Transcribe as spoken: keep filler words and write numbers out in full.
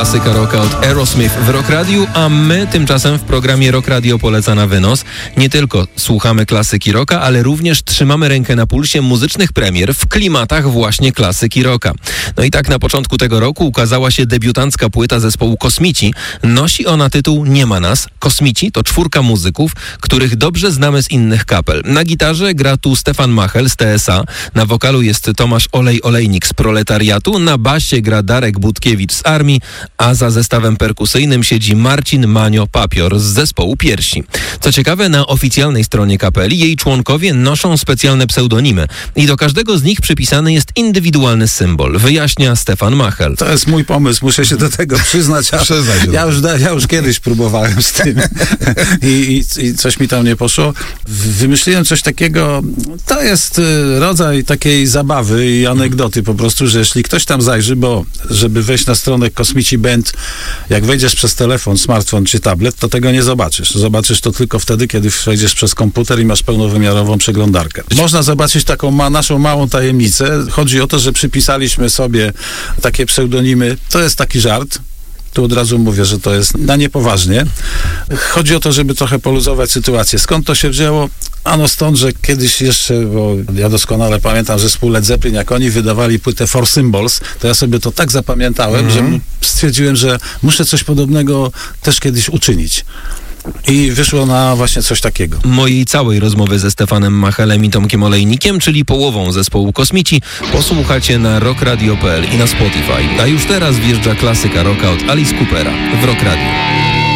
klasyka rocka od Aerosmith w Rock Radiu, a my tymczasem w programie Rock Radio poleca na wynos nie tylko słuchamy klasyki rocka, ale również trzymamy rękę na pulsie muzycznych premier w klimatach właśnie klasyki rocka. No i tak na początku tego roku ukazała się debiutancka płyta zespołu Kosmici. Nosi ona tytuł Nie ma nas. Kosmici to czwórka muzyków, których dobrze znamy z innych kapel. Na gitarze gra tu Stefan Machel z T S A, na wokalu jest Tomasz Olej-Olejnik z Proletariatu, na basie gra Darek Budkiewicz z Armii, a za zestawem perkusyjnym siedzi Marcin Manio Papior z zespołu Piersi. Co ciekawe, na oficjalnej stronie kapeli jej członkowie noszą specjalne pseudonimy i do każdego z nich przypisany jest indywidualny symbol, wyjaśnia Stefan Machel. To jest mój pomysł, muszę się do tego przyznać. Ja, ja, już, ja już kiedyś próbowałem z tym I, i, i coś mi tam nie poszło. Wymyśliłem coś takiego, to jest rodzaj takiej zabawy i anegdoty po prostu, że jeśli ktoś tam zajrzy, bo żeby wejść na stronę Kosmici Band, jak wejdziesz przez telefon, smartfon czy tablet, to tego nie zobaczysz. Zobaczysz to tylko wtedy, kiedy wejdziesz przez komputer i masz pełnowymiarową przeglądarkę. Można zobaczyć taką ma, naszą małą tajemnicę. Chodzi o to, że przypisaliśmy sobie takie pseudonimy. To jest taki żart. Tu od razu mówię, że to jest na niepoważnie. Chodzi o to, żeby trochę poluzować sytuację. Skąd to się wzięło? Ano stąd, że kiedyś jeszcze, bo ja doskonale pamiętam zespół Led Zeppelin, jak oni wydawali płytę For Symbols, to ja sobie to tak zapamiętałem, mm-hmm. że stwierdziłem, że muszę coś podobnego też kiedyś uczynić. I wyszło na właśnie coś takiego. Mojej całej rozmowy ze Stefanem Machelem i Tomkiem Olejnikiem, czyli połową zespołu Kosmici, posłuchacie na rock radio kropka p l i na Spotify. A już teraz wjeżdża klasyka rocka od Alice Coopera w Rock Radio.